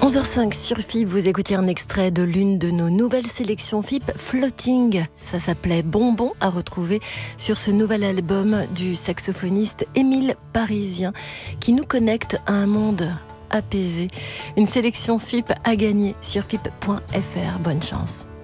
11h05 sur FIP, vous écoutez un extrait de l'une de nos nouvelles sélections FIP, Floating. Ça s'appelait Bonbon, à retrouver sur ce nouvel album du saxophoniste Émile Parisien, qui nous connecte à un monde apaisé. Une sélection FIP à gagner sur FIP.fr. Bonne chance.